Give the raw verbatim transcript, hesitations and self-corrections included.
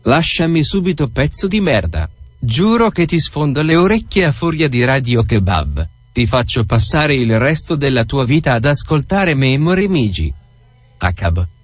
Lasciami subito, pezzo di merda. Giuro che ti sfondo le orecchie a furia di radio kebab. Ti faccio passare il resto della tua vita ad ascoltare Memory Migi. Acab.